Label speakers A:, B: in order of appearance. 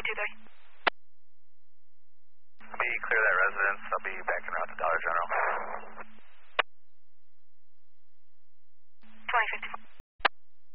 A: Let me clear that residence. I'll be backing out to Dollar General.